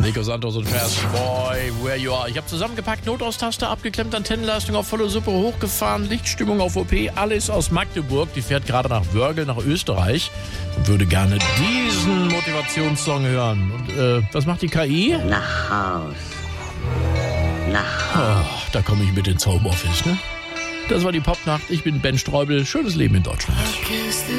Nico Santos und Fast Boy, Where You Are. Ich habe zusammengepackt, Notaustaste abgeklemmt, Antennenleistung auf volle Suppe hochgefahren, Lichtstimmung auf OP, alles aus Magdeburg. Die fährt gerade nach Wörgl, nach Österreich und würde gerne diesen Motivationssong hören. Und was macht die KI? Nach Haus. Nach Haus. Oh, da komme ich mit ins Homeoffice, ne? Das war die Popnacht. Ich bin Ben Streubel. Schönes Leben in Deutschland.